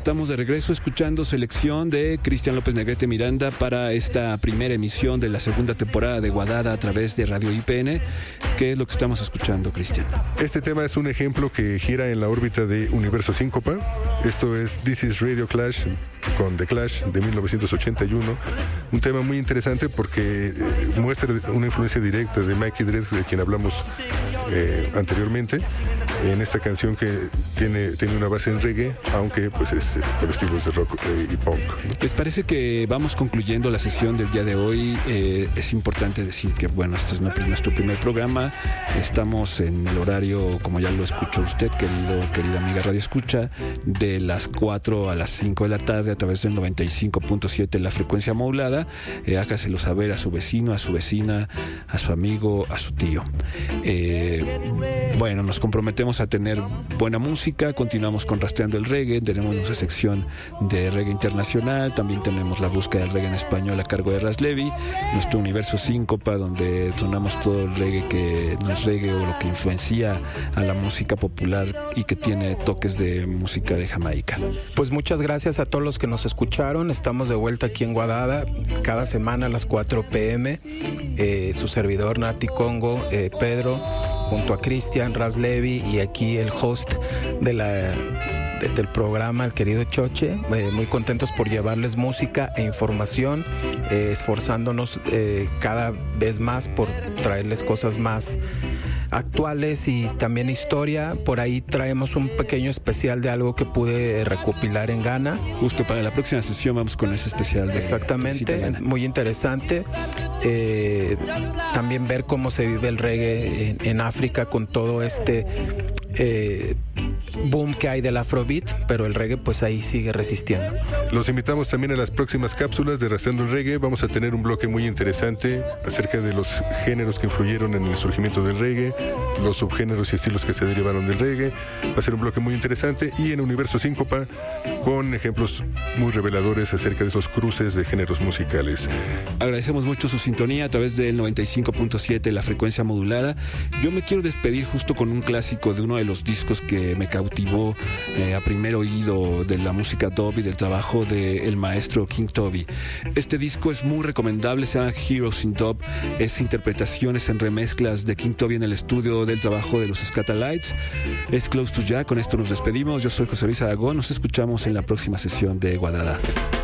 estamos de regreso escuchando selección de Cristian López Negrete Miranda para esta primera emisión de la segunda temporada de Guadada a través de Radio IPN. ¿Qué es lo que estamos escuchando, Cristian? Este tema es un ejemplo que gira en la órbita de Universo Síncopa. Esto es This is Radio Clash con The Clash de 1981. Un tema muy interesante porque muestra una influencia directa de Mikey Dread, de quien hablamos anteriormente, en esta canción que tiene una base en reggae, aunque pues es por estilos de rock y punk, ¿no? Les parece que vamos concluyendo la sesión del día de hoy. Es importante decir que, bueno, este es nuestro primer programa. Estamos en el horario, como ya lo escuchó usted, querida amiga Radio Escucha, de las 4 a las 5 de la tarde a través del 95.7 la frecuencia modulada. Hágaselo saber a su vecino, a su vecina, a su amigo, a su tío. Bueno, nos comprometemos a tener buena música. Continuamos con Rastreando el Reggae. Tenemos nuestra sección de reggae internacional. También tenemos la búsqueda del reggae en español a cargo de Ras Levi. Nuestro Universo Síncopa, donde sonamos todo el reggae que no es reggae o lo que influencia a la música popular y que tiene toques de música de Jamaica. Pues muchas gracias a todos los que nos escucharon. Estamos de vuelta aquí en Guadada cada semana a las 4 p.m. Su servidor Nati Congo, Pedro, junto a Cristian, Ras Levi y aquí el host del programa, el querido Choche. Muy contentos por llevarles música e información, esforzándonos cada vez más por traerles cosas más actuales y también historia. Por ahí traemos un pequeño especial de algo que pude recopilar en Ghana. Justo para la próxima sesión vamos con ese especial de exactamente, muy interesante. También ver cómo se vive el reggae en África con todo este boom que hay del afrobeat, pero el reggae pues ahí sigue resistiendo. Los invitamos también a las próximas cápsulas de Rastreando el Reggae. Vamos a tener un bloque muy interesante acerca de los géneros que influyeron en el surgimiento del reggae, los subgéneros y estilos que se derivaron del reggae. Va a ser un bloque muy interesante, y en Universo Síncopa con ejemplos muy reveladores acerca de esos cruces de géneros musicales. Agradecemos mucho su sintonía a través del 95.7 la frecuencia modulada. Yo me quiero despedir justo con un clásico de uno de los discos que me cautivó a primer oído de la música dub y del trabajo del maestro King Toby. Este disco es muy recomendable, se llama Heroes in Dub. Es interpretaciones en remezclas de King Toby en el estudio del trabajo de los Scatalites. Es Close to Ya. Con esto nos despedimos. Yo soy José Luis Aragón. Nos escuchamos en la próxima sesión de Guadalajara.